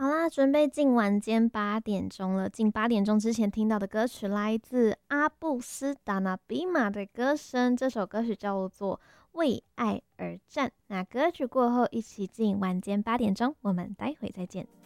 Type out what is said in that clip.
好啦，准备进晚间8点钟了。进8点钟之前听到的歌曲来自阿布斯达纳比马的歌声，这首歌曲叫做《为爱而战》。那歌曲过后，一起进晚间8点钟，我们待会再见。